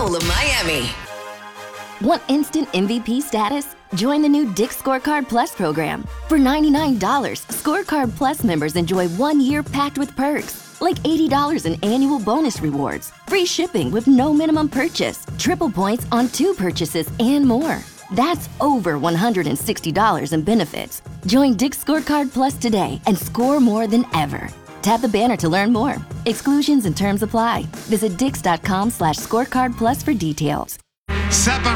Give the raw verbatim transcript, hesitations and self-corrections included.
Nola, Miami. Want instant M V P status? Join the new Dick's Scorecard Plus program. For ninety-nine dollars, Scorecard Plus members enjoy one year packed with perks, like eighty dollars in annual bonus rewards, free shipping with no minimum purchase, triple points on two purchases, and more. That's over one hundred sixty dollars in benefits. Join Dick's Scorecard Plus today and score more than ever. Tap the banner to learn more. Exclusions and terms apply. Visit dix.com slash scorecard plus for details. Sepa